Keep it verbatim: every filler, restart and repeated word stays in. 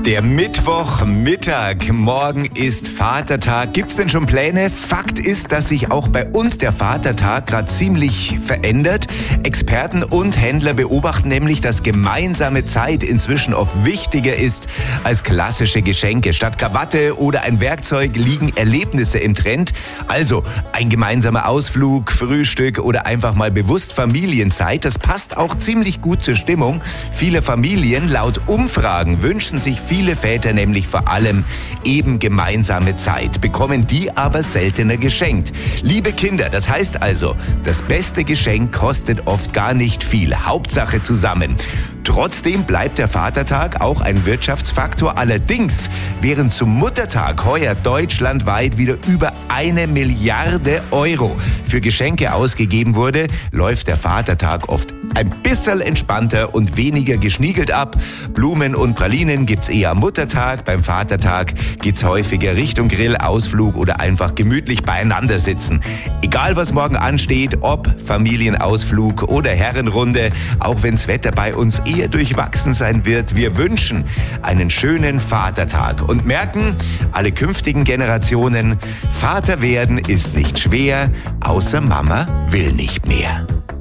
Der Mittwochmittag, morgen ist Vatertag. Gibt's denn schon Pläne? Fakt ist, dass sich auch bei uns der Vatertag gerade ziemlich verändert. Experten und Händler beobachten nämlich, dass gemeinsame Zeit inzwischen oft wichtiger ist als klassische Geschenke. Statt Krawatte oder ein Werkzeug liegen Erlebnisse im Trend. Also ein gemeinsamer Ausflug, Frühstück oder einfach mal bewusst Familienzeit. Das passt auch ziemlich gut zur Stimmung. Viele Familien, laut Umfragen, wünschen sich viele Väter nämlich vor allem eben gemeinsame Zeit, bekommen die aber seltener geschenkt. Liebe Kinder, das heißt also, das beste Geschenk kostet oft gar nicht viel. Hauptsache zusammen. Trotzdem bleibt der Vatertag auch ein Wirtschaftsfaktor. Allerdings, während zum Muttertag heuer deutschlandweit wieder über eine Milliarde Euro für Geschenke ausgegeben wurde, läuft der Vatertag oft ein bisschen entspannter und weniger geschniegelt ab. Blumen und Pralinen gibt's eher am Muttertag. Beim Vatertag geht's häufiger Richtung Grill, Ausflug oder einfach gemütlich beieinander sitzen. Egal was morgen ansteht, ob Familienausflug oder Herrenrunde, auch wenn's Wetter bei uns eher durchwachsen sein wird, wir wünschen einen schönen Vatertag und merken, alle künftigen Generationen, Vater werden ist nicht schwer, außer Mama will nicht mehr.